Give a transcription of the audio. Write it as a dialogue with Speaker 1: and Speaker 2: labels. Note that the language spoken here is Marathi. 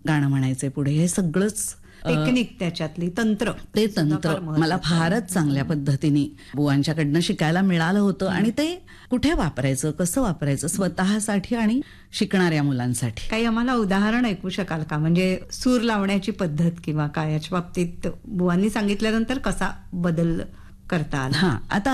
Speaker 1: गाणं म्हणायचे पुढे. हे सगळंच
Speaker 2: टेक्निक, त्याच्यातली तंत्र,
Speaker 1: ते तंत्र मला फारच चांगल्या पद्धतीने बुवांच्याकडनं शिकायला मिळालं होतं. आणि ते कुठे वापरायचं, कसं वापरायचं, स्वतःसाठी आणि शिकणाऱ्या मुलांसाठी.
Speaker 2: काही आम्हाला उदाहरण ऐकू शकाल का? म्हणजे सूर लावण्याची पद्धत किंवा काय याच्या बाबतीत बुवांनी सांगितल्यानंतर कसा बदल करता आला?
Speaker 1: आता